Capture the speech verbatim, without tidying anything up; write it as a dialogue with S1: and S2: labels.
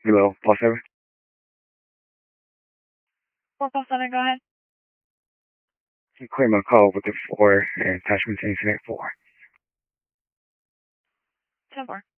S1: Hello, Paul seven.
S2: four Paul seven, go ahead.
S1: Clear my call with the four and attachment to incident four.
S2: ten four.